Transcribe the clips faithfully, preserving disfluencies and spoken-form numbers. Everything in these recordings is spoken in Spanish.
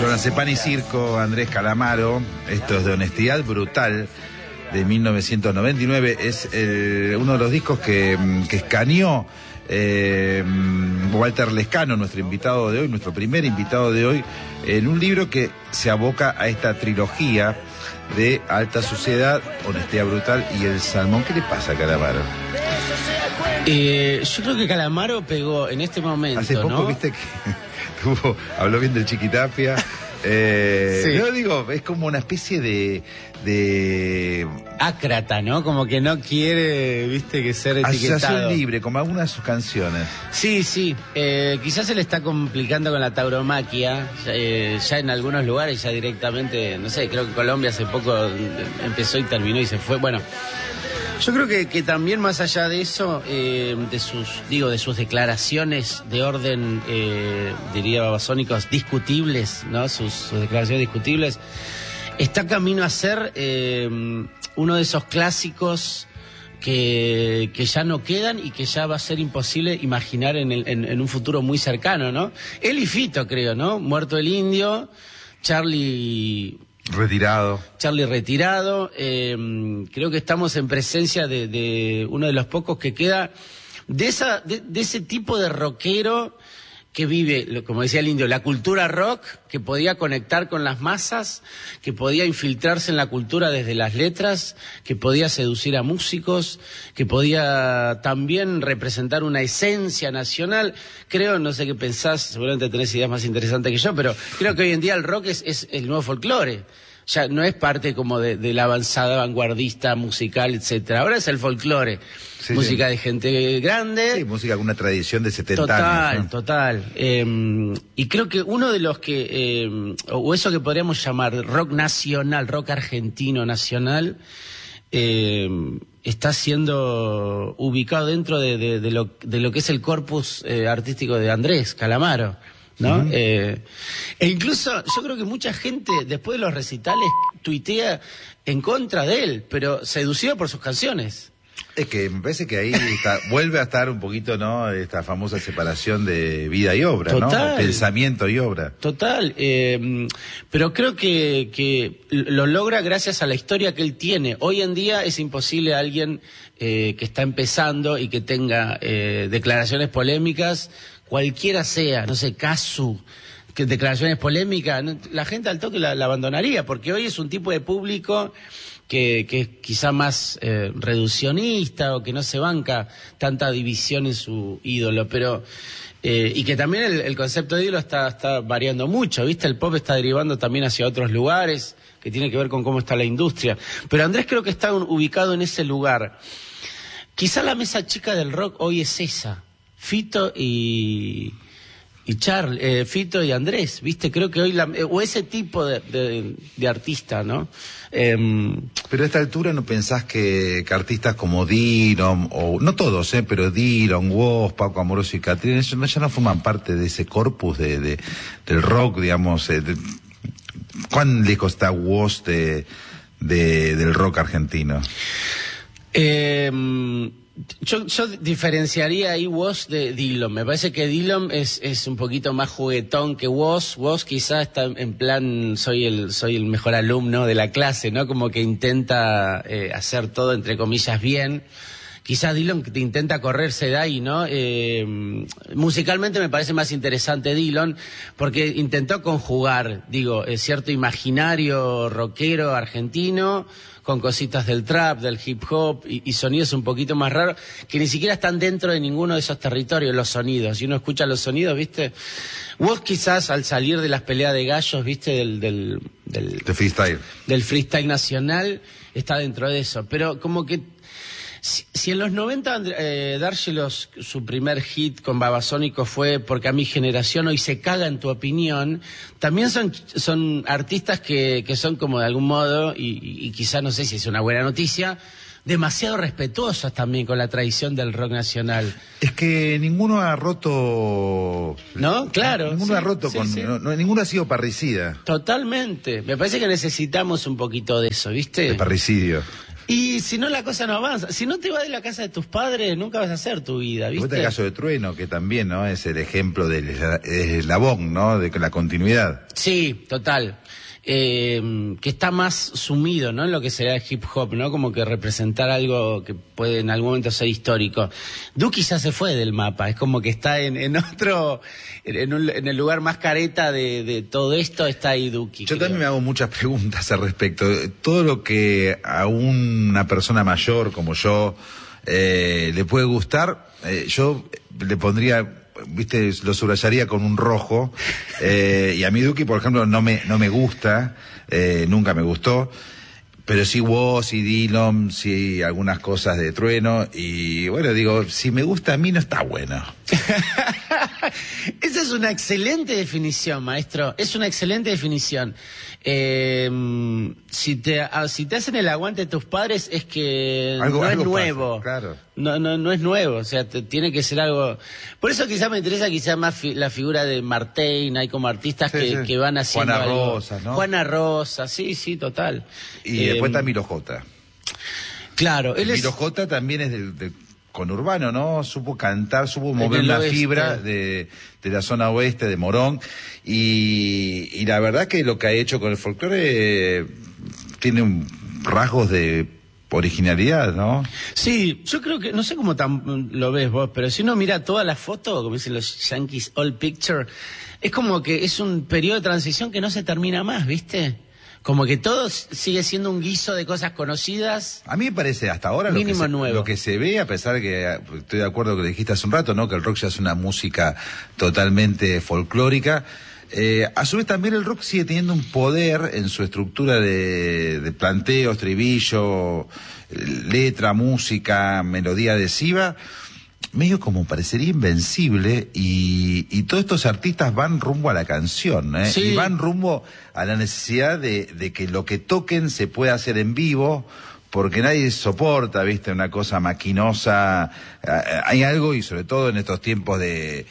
Suena Pan y Circo, Andrés Calamaro. Esto es de Honestidad Brutal, de mil novecientos noventa y nueve. Es el, uno de los discos que, que escaneó eh, Walter Lescano, nuestro invitado de hoy, nuestro primer invitado de hoy, en un libro que se aboca a esta trilogía de Alta Suciedad, Honestidad Brutal y El Salmón. ¿Qué le pasa a Calamaro? Eh, yo creo que Calamaro pegó en este momento, Hace poco, ¿no? viste que tuvo, habló bien del Chiquitapia. Eh, sí. Yo digo, es como una especie de... de ácrata, ¿no? Como que no quiere, viste, que ser etiquetado. Asociación libre, como algunas de sus canciones. Sí, sí. Eh, quizás se le está complicando con la tauromaquia. Eh, ya en algunos lugares, ya directamente, no sé, creo que Colombia hace poco empezó y terminó y se fue. Bueno, yo creo que, que también más allá de eso, eh, de sus, digo, de sus declaraciones de orden, eh, diría babasónicos, discutibles, ¿no? Sus, sus declaraciones discutibles, está camino a ser eh, uno de esos clásicos que, que ya no quedan y que ya va a ser imposible imaginar en, el, en, en un futuro muy cercano, ¿no? Él y Fito, creo, ¿no? Muerto el Indio, Charlie... Retirado. Charlie retirado. Eh, creo que estamos en presencia de, de uno de los pocos que queda de, esa, de, de ese tipo de rockero que vive, como decía el Indio, la cultura rock, que podía conectar con las masas, que podía infiltrarse en la cultura desde las letras, que podía seducir a músicos, que podía también representar una esencia nacional. Creo, no sé qué pensás, seguramente tenés ideas más interesantes que yo, pero creo que hoy en día el rock es, es el nuevo folclore. Ya no es parte como de, de la avanzada vanguardista musical, etcétera. Ahora es el folclore. Sí, música sí. de gente grande. Sí, música con una tradición de setenta total, años. ¿No? Total, eh, y creo que uno de los que, eh, o eso que podríamos llamar rock nacional, rock argentino nacional, eh, está siendo ubicado dentro de, de, de, lo, de lo que es el corpus eh, artístico de Andrés Calamaro, ¿no? Uh-huh. eh, e incluso yo creo que mucha gente después de los recitales tuitea en contra de él, pero seducido por sus canciones. Es que me parece que ahí está, vuelve a estar un poquito, ¿no? Esta famosa separación de vida y obra, total, ¿no? Pensamiento y obra. Total, eh, pero creo que, que lo logra gracias a la historia que él tiene. Hoy en día es imposible a alguien eh, que está empezando y que tenga eh, declaraciones polémicas, cualquiera sea, no sé, Casu, que declaraciones polémicas, la gente al toque la, la abandonaría, porque hoy es un tipo de público que, que es quizá más eh, reduccionista o que no se banca tanta división en su ídolo, pero eh, y que también el, el concepto de ídolo está, está variando mucho, ¿viste? El pop está derivando también hacia otros lugares, que tiene que ver con cómo está la industria, pero Andrés creo que está un, ubicado en ese lugar. Quizá la mesa chica del rock hoy es esa, Fito y... y Charlie, eh, Fito y Andrés, ¿viste? Creo que hoy, la, o ese tipo de, de, de artista, ¿no? Eh, pero a esta altura ¿no pensás que, que artistas como Dylan, o no todos, ¿eh? Pero Dylan, Woz, Paco Amoroso y Catrina, ellos no, ya no forman parte de ese corpus de, de, del rock, digamos? Eh, de, ¿Cuán lejos está Woz de, de, del rock argentino? Eh... Yo, yo diferenciaría ahí Woz de Dylan. Me parece que Dylan es, es un poquito más juguetón que Woz. Woz quizás está en plan, soy el, soy el mejor alumno de la clase, ¿no? Como que intenta eh, hacer todo, entre comillas, bien. Quizás Dylan te intenta correrse de ahí, ¿no? Eh, musicalmente me parece más interesante Dylan, porque intentó conjugar, digo, eh, cierto imaginario rockero argentino, con cositas del trap, del hip hop y, y sonidos un poquito más raros, que ni siquiera están dentro de ninguno de esos territorios, los sonidos. Si uno escucha los sonidos, ¿viste? Vos quizás al salir de las peleas de gallos, ¿viste? Del, del, del, de freestyle. Del freestyle nacional, está dentro de eso. Pero como que Si, si en los noventa eh, Dárgelos, su primer hit con Babasónicos fue Porque a mi generación hoy se caga en tu opinión, también son, son artistas que, que son como de algún modo, y, y, y quizá no sé si es una buena noticia, demasiado respetuosos también con la tradición del rock nacional. Es que ninguno ha roto... ¿No? Claro. Ninguno sí, ha roto sí, con... sí. No, no, ninguno ha sido parricida. Totalmente. Me parece que necesitamos un poquito de eso, ¿viste? De parricidio. Y si no, la cosa no avanza. Si no te vas de la casa de tus padres, nunca vas a hacer tu vida, ¿viste? Fue el caso de Trueno, que también, ¿no? Es el ejemplo del eslabón, ¿no? De la continuidad. Sí, total. Eh, que está más sumido, ¿no? En lo que será el hip hop, ¿no? Como que representar algo que puede en algún momento ser histórico. Duki ya se fue del mapa, es como que está en, en otro, en, un, en el lugar más careta de, de todo esto, está ahí Duki. Yo creo. también me hago muchas preguntas al respecto. Todo lo que a una persona mayor como yo eh, le puede gustar, eh, yo le pondría... viste, lo subrayaría con un rojo, eh, y a mí Duki, por ejemplo, no me, no me gusta, eh, nunca me gustó, pero sí Woz y Dillon, sí algunas cosas de Trueno, y bueno, digo, si me gusta a mí no está bueno. Esa es una excelente definición, maestro, es una excelente definición. Eh, si te ah, si te hacen el aguante tus padres es que algo, no algo es nuevo, pasa, claro. no, no, no es nuevo, o sea, te, tiene que ser algo. Por eso quizás me interesa quizás más fi, la figura de Martín, hay como artistas sí, que, sí. que van haciendo Juana algo. Rosas, ¿no? Juana Rosa, sí, sí, total. Y eh, después está Miro J. Claro, él Miro es... J también es del, del conurbano, ¿no? Supo cantar, supo mover la oeste. fibra de, de la zona oeste, de Morón, y, y la verdad que lo que ha hecho con el folclore eh, tiene un, rasgos de originalidad, ¿no? Sí, yo creo que, no sé cómo tan, lo ves vos, pero si uno mira todas las fotos, como dicen los Yankees, all picture, es como que es un periodo de transición que no se termina más, ¿viste? Como que todo sigue siendo un guiso de cosas conocidas. A mí me parece hasta ahora lo que, se, lo que se ve, a pesar de que estoy de acuerdo con lo que dijiste hace un rato, ¿no? Que el rock ya es una música totalmente folclórica. Eh, a su vez también el rock sigue teniendo un poder en su estructura de, de planteo, estribillo, letra, música, melodía adhesiva, medio como parecería invencible, y, y todos estos artistas van rumbo a la canción, ¿eh? Sí. Y van rumbo a la necesidad de, de que lo que toquen se pueda hacer en vivo, porque nadie soporta, viste, una cosa maquinosa. Hay algo, y sobre todo en estos tiempos de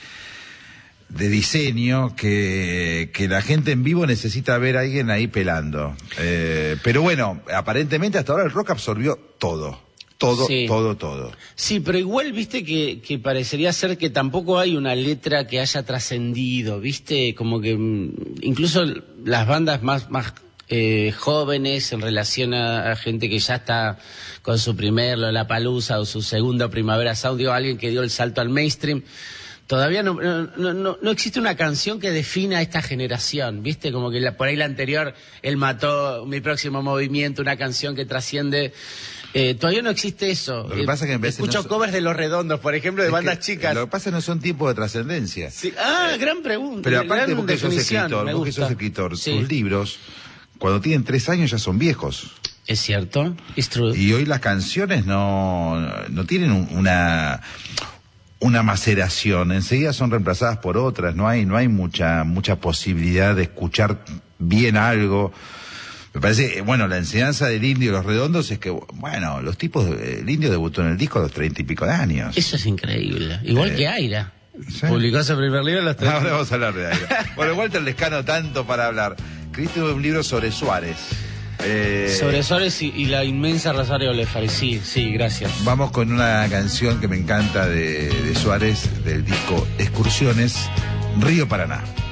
de diseño, que, que la gente en vivo necesita ver a alguien ahí pelando. Eh, pero bueno, aparentemente hasta ahora el rock absorbió todo. Todo, sí. todo, todo. Sí, pero igual, viste, que, que parecería ser que tampoco hay una letra que haya trascendido, viste, como que incluso las bandas más, más eh, jóvenes en relación a, a gente que ya está con su primer Lollapalooza o su segundo Primavera Sound, digo, alguien que dio el salto al mainstream, todavía no, no, no, no existe una canción que defina a esta generación, ¿viste? Como que la, por ahí la anterior, él mató Mi Próximo Movimiento, una canción que trasciende. Eh, todavía no existe eso. Lo que pasa es que en vez Escucho no covers de Los Redondos, por ejemplo, de bandas que, chicas. Lo que pasa es que no son tiempos de trascendencia. Sí. Ah, eh, gran pregunta. Pero aparte, porque sos escritor, porque sos escritor, sí. Tus libros, cuando tienen tres años ya son viejos. Es cierto, it's true. Y hoy las canciones no, no tienen un, una... una maceración, enseguida son reemplazadas por otras, no hay no hay mucha mucha posibilidad de escuchar bien algo. Me parece, bueno, la enseñanza del Indio y Los Redondos es que, bueno, los tipos, el Indio debutó en el disco a los treinta y pico de años. Eso es increíble, igual eh, que Aira. ¿Sí? Publicó su primer libro a los treinta. Ahora vamos a hablar de Aira. Bueno, Walter Lescano, tanto para hablar. Escribiste un libro sobre Suárez. Eh... Sobre Suárez y, y la inmensa Rosario Lefari, sí, sí, gracias. Vamos con una canción que me encanta de, de Suárez, del disco Excursiones, Río Paraná.